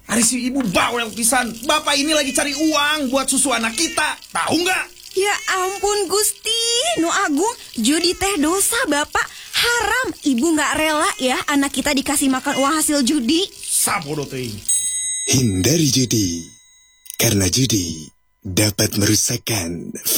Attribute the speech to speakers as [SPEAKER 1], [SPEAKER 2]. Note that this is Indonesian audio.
[SPEAKER 1] Ari si ibu bawel pisan. Bapak ini lagi cari uang buat susu anak kita. Tahu nggak?
[SPEAKER 2] Ya ampun Gusti, Nu Agung, judi teh dosa Bapak. Haram, Ibu nggak rela ya anak kita dikasih makan uang hasil judi.
[SPEAKER 1] Sabodo teh.
[SPEAKER 3] Hindari judi, karena judi dapat merusakkan